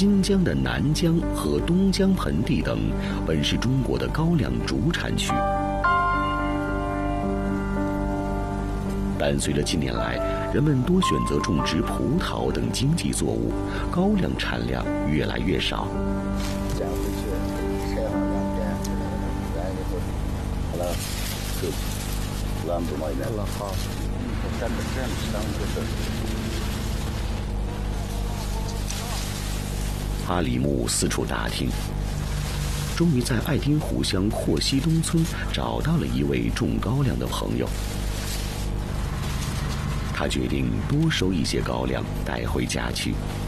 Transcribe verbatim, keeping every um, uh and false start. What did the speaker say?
新疆的南疆和东疆盆地等，本是中国的高粱主产区。但随着近年来人们多选择种植葡萄等经济作物，高粱产量越来越少。 捡回去晒上两天，完以后，好了，就乱不嘛一点了哈。咱们这样当就是。 哈里木四处打听，终于在爱丁湖乡霍西东村找到了一位种高粱的朋友。他决定多收一些高粱带回家去。